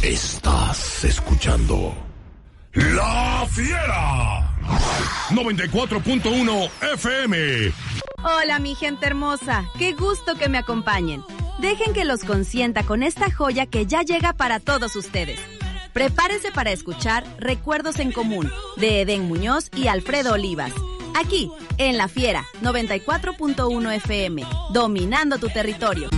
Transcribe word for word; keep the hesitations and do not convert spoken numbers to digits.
Estás escuchando La Fiera noventa y cuatro punto uno F M. Hola mi gente hermosa, qué gusto que me acompañen. Dejen que los consienta con esta joya que ya llega para todos ustedes. Prepárense para escuchar Recuerdos en Común de Edén Muñoz y Alfredo Olivas. Aquí, en La Fiera noventa y cuatro punto uno F M, dominando tu territorio.